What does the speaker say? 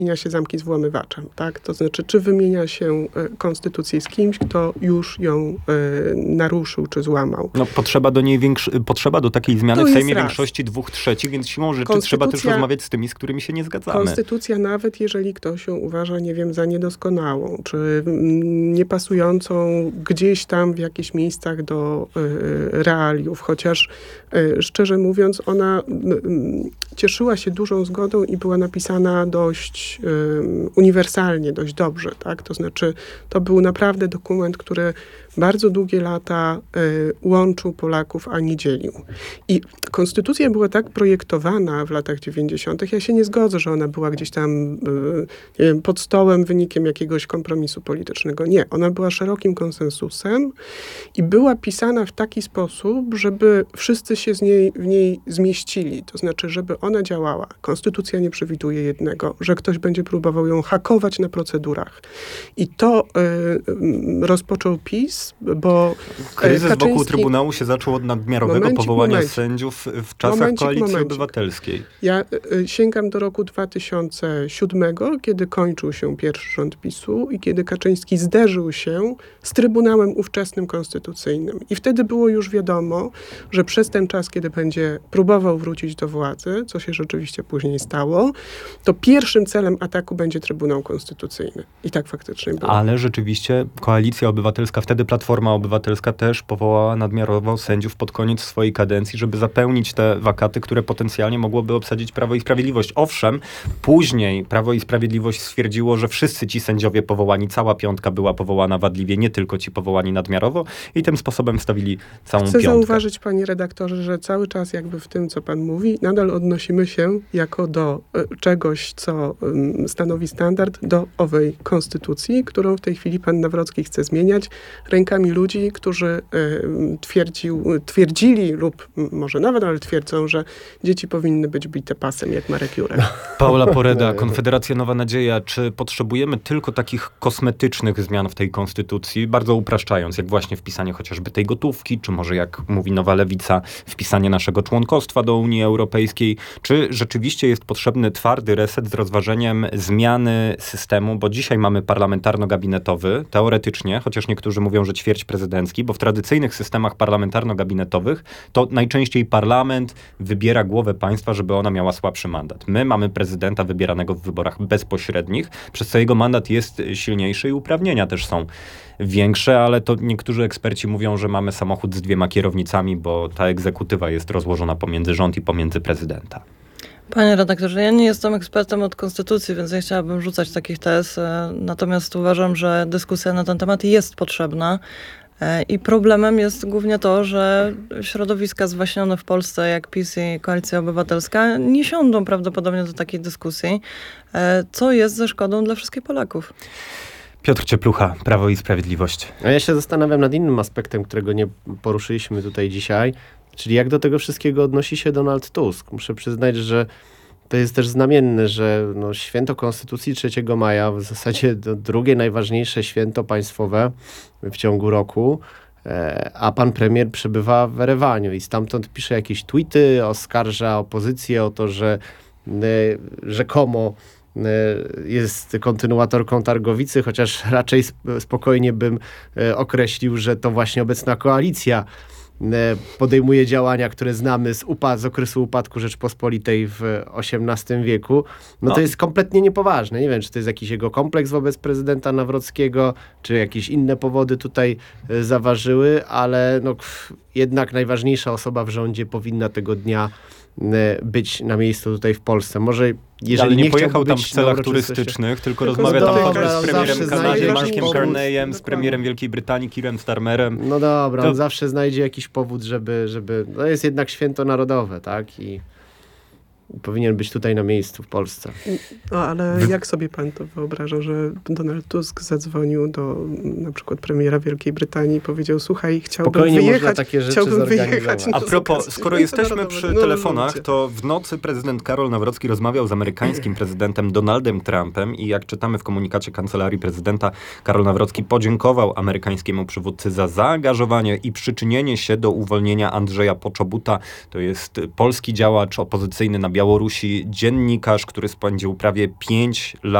wymienia się zamki z włamywaczem, tak? To znaczy, czy wymienia się konstytucję z kimś, kto już ją naruszył, czy złamał. No, potrzeba do takiej zmiany w Sejmie większości 2/3, więc siłą rzeczy trzeba też rozmawiać z tymi, z którymi się nie zgadzamy. Konstytucja, nawet jeżeli ktoś ją uważa, nie wiem, za niedoskonałą, czy niepasującą gdzieś tam w jakichś miejscach do realiów, chociaż szczerze mówiąc, ona cieszyła się dużą zgodą i była napisana dość uniwersalnie, dość dobrze, tak? To znaczy, to był naprawdę dokument, który bardzo długie lata łączył Polaków, a nie dzielił. I konstytucja była tak projektowana w latach 90. Ja się nie zgodzę, że ona była gdzieś tam nie wiem, pod stołem wynikiem jakiegoś kompromisu politycznego. Nie, ona była szerokim konsensusem i była pisana w taki sposób, żeby wszyscy się w niej zmieścili. To znaczy, żeby ona działała. Konstytucja nie przewiduje jednego, że ktoś będzie próbował ją hakować na procedurach. I to rozpoczął PiS, bo kryzys wokół Trybunału się zaczął od nadmiarowego powołania sędziów w czasach Koalicji Obywatelskiej. Ja sięgam do roku 2007, kiedy kończył się pierwszy rząd PiS-u i kiedy Kaczyński zderzył się z Trybunałem ówczesnym konstytucyjnym. I wtedy było już wiadomo, że przez ten czas, kiedy będzie próbował wrócić do władzy, co się rzeczywiście później stało, to pierwszym celem ataku będzie Trybunał Konstytucyjny. I tak faktycznie było. Ale rzeczywiście Koalicja Obywatelska, wtedy Platforma Obywatelska też powołała nadmiarowo sędziów pod koniec swojej kadencji, żeby zapełnić te wakaty, które potencjalnie mogłoby obsadzić Prawo i Sprawiedliwość. Owszem, później Prawo i Sprawiedliwość stwierdziło, że wszyscy ci sędziowie powołani, cała piątka była powołana wadliwie, nie tylko ci powołani nadmiarowo i tym sposobem wstawili całą piątkę. Chcę zauważyć, panie redaktorze, że cały czas jakby w tym, co pan mówi, nadal odnosimy się jako do czegoś, co stanowi standard, do owej konstytucji, którą w tej chwili pan Nawrocki chce zmieniać rękami ludzi, którzy twierdzili lub może nawet, ale twierdzą, że dzieci powinny być bite pasem, jak Marek Jurek. Paula Poreda, Konfederacja Nowa Nadzieja. Czy potrzebujemy tylko takich kosmetycznych zmian w tej konstytucji, bardzo upraszczając, jak właśnie wpisanie chociażby tej gotówki, czy może jak mówi Nowa Lewica, wpisanie naszego członkostwa do Unii Europejskiej? Czy rzeczywiście jest potrzebny twardy reset z rozważeniem zmiany systemu, bo dzisiaj mamy parlamentarno-gabinetowy, teoretycznie, chociaż niektórzy mówią, że ćwierć prezydencki, bo w tradycyjnych systemach parlamentarno-gabinetowych to najczęściej parlament wybiera głowę państwa, żeby ona miała słabszy mandat. My mamy prezydenta wybieranego w wyborach bezpośrednich, przez co jego mandat jest silniejszy i uprawnienia też są większe, ale to niektórzy eksperci mówią, że mamy samochód z 2 kierownicami, bo ta egzekutywa jest rozłożona pomiędzy rząd i pomiędzy prezydenta. Panie redaktorze, ja nie jestem ekspertem od konstytucji, więc nie chciałabym rzucać takich tez. Natomiast uważam, że dyskusja na ten temat jest potrzebna. I problemem jest głównie to, że środowiska zwaśnione w Polsce, jak PiS i Koalicja Obywatelska, nie siądą prawdopodobnie do takiej dyskusji, co jest ze szkodą dla wszystkich Polaków. Piotr Cieplucha, Prawo i Sprawiedliwość. A ja się zastanawiam nad innym aspektem, którego nie poruszyliśmy tutaj dzisiaj, czyli jak do tego wszystkiego odnosi się Donald Tusk. Muszę przyznać, że to jest też znamienne, że święto Konstytucji 3 maja, w zasadzie drugie najważniejsze święto państwowe w ciągu roku, a pan premier przebywa w Erewaniu i stamtąd pisze jakieś tweety, oskarża opozycję o to, że rzekomo jest kontynuatorką Targowicy, chociaż raczej spokojnie bym określił, że to właśnie obecna koalicja podejmuje działania, które znamy z okresu upadku Rzeczpospolitej w XVIII wieku. To jest kompletnie niepoważne. Nie wiem, czy to jest jakiś jego kompleks wobec prezydenta Nawrockiego, czy jakieś inne powody tutaj zaważyły, ale jednak najważniejsza osoba w rządzie powinna tego dnia być na miejscu tutaj w Polsce. Może jeżeli ale nie chciałby pojechał tam być w celach turystycznych, tylko rozmawia tam z premierem Kanady, Markiem Carneyem, z premierem Wielkiej Brytanii, Keirem Starmerem. No dobra, on zawsze znajdzie jakiś powód, żeby... To jest jednak święto narodowe, tak? I powinien być tutaj na miejscu w Polsce. Ale jak sobie pan to wyobraża, że Donald Tusk zadzwonił do na przykład premiera Wielkiej Brytanii i powiedział, słuchaj, chciałbym wyjechać. A propos, skoro jesteśmy przy telefonach, to w nocy prezydent Karol Nawrocki rozmawiał z amerykańskim prezydentem Donaldem Trumpem i jak czytamy w komunikacie Kancelarii Prezydenta, Karol Nawrocki podziękował amerykańskiemu przywódcy za zaangażowanie i przyczynienie się do uwolnienia Andrzeja Poczobuta. To jest polski działacz opozycyjny na Białorusi dziennikarz, który spędził prawie 5 lat